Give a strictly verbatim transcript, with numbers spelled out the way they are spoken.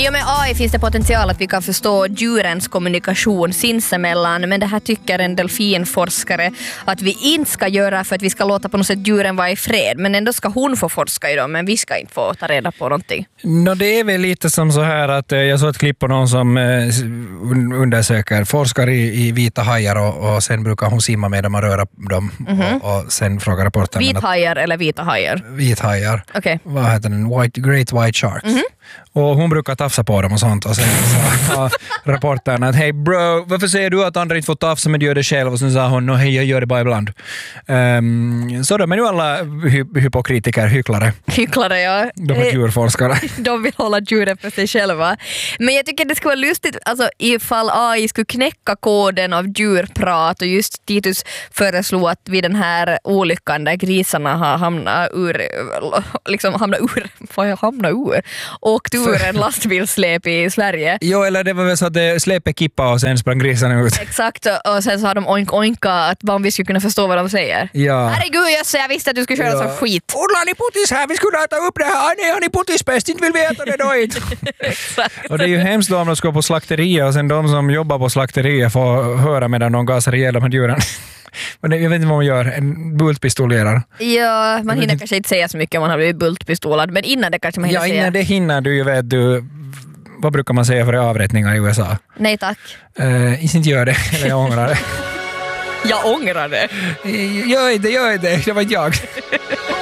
I och med A I finns det potential att vi kan förstå djurens kommunikation sinsemellan, men det här tycker en delfinforskare att vi inte ska göra för att vi ska låta på något sätt djuren vara i fred, men ändå ska hon få forska i dem, men vi ska inte få ta reda på någonting. No, det är väl lite som så här att eh, jag såg ett klipp på någon som eh, undersöker, forskar i, i vita hajar och, och sen brukar hon simma med dem och röra dem mm-hmm. och, och sen frågar rapporten. Vithajar eller vita hajar? Vithajar. Okej. Okay. Vad heter den? White, Great White Sharks. Mm-hmm. Och hon brukar tafsa på dem och sånt och sen sa rapporten att hej bro, varför säger du att andra inte får tafsa men du gör det själv? Och sen sa hon, no, hej jag gör det bara ibland. Um, så de är ju alla hy- hypokritiker, hycklare. Hycklare, ja. De är djurforskare. De vill hålla djuren för sig själva. Men jag tycker det skulle vara lustigt alltså, ifall A I skulle knäcka koden av djurprat och just Titus föreslog att vid den här olyckan där grisarna har hamnat ur liksom hamnat ur, får jag hamna ur? Åkt ur en lastbilsläp i Sverige. Jo, eller det var väl så att det släpet kippa och sen sprang grisarna ut. Exakt, och sen så har de oink oinka att man vi skulle kunna förstå vad de säger. Ja. Herregud, jag, jag visste att du skulle köra ja. sån skit. Odlar ni puttis här? Vi skulle äta upp det här. Nej, har ni puttispest? Inte vill vi äta det då inte. Exakt. Och det är ju hemskt då om de ska på slakterier och sen de som jobbar på slakterier får höra medan de gasar ihjäl de här djuren. Men jag vet inte vad man gör, en bultpistolerar. Ja, man hinner kanske inte säga så mycket om man har blivit bultpistolad, men innan det kanske man hinner ja, säga. Ja, innan det hinner du ju vet du, vad brukar man säga för avrättningar i U S A? Nej tack. Uh, inte gör det, eller jag ångrar det. Jag ångrar det. Gör det, gör det, det var inte jag.